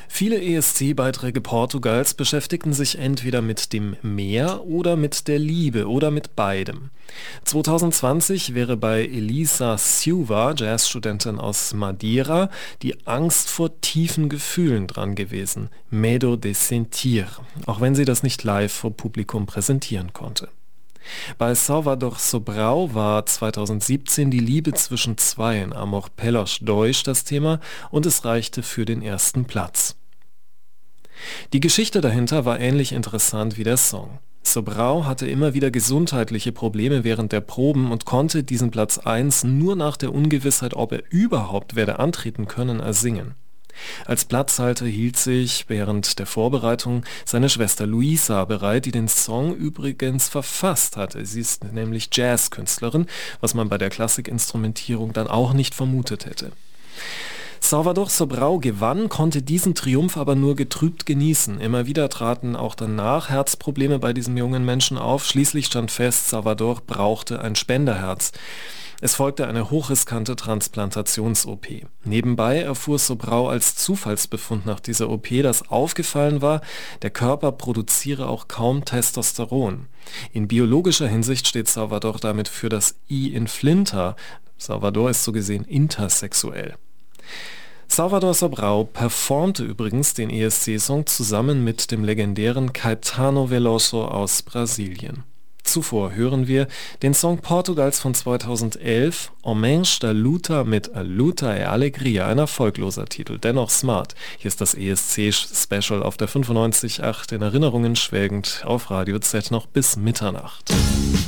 Viele ESC-Beiträge Portugals beschäftigten sich entweder mit dem Meer oder mit der Liebe oder mit beidem. 2020 wäre bei Elisa Silva, Jazzstudentin aus Madeira, die Angst vor tiefen Gefühlen dran gewesen, Medo de sentir, auch wenn sie das nicht live vor Publikum präsentieren konnte. Bei Salvador Sobral war 2017 die Liebe zwischen Zweien, Amor pelos dois, das Thema und es reichte für den ersten Platz. Die Geschichte dahinter war ähnlich interessant wie der Song. Sobral hatte immer wieder gesundheitliche Probleme während der Proben und konnte diesen Platz 1 nur nach der Ungewissheit, ob er überhaupt werde antreten können, ersingen. Als Platzhalter hielt sich während der Vorbereitung seine Schwester Luisa bereit, die den Song übrigens verfasst hatte. Sie ist nämlich Jazzkünstlerin, was man bei der Klassikinstrumentierung dann auch nicht vermutet hätte. Salvador Sobral gewann, konnte diesen Triumph aber nur getrübt genießen. Immer wieder traten auch danach Herzprobleme bei diesem jungen Menschen auf. Schließlich stand fest, Salvador brauchte ein Spenderherz. Es folgte eine hochriskante Transplantations-OP. Nebenbei erfuhr Sobral als Zufallsbefund nach dieser OP, dass aufgefallen war, der Körper produziere auch kaum Testosteron. In biologischer Hinsicht steht Salvador damit für das I in Flinter. Salvador ist so gesehen intersexuell. Salvador Sobral performte übrigens den ESC-Song zusammen mit dem legendären Caetano Veloso aus Brasilien. Zuvor hören wir den Song Portugals von 2011, Homens da Luta mit A Luta e Alegria, ein erfolgloser Titel, dennoch smart. Hier ist das ESC-Special auf der 95.8 in Erinnerungen schwelgend auf Radio Z noch bis Mitternacht.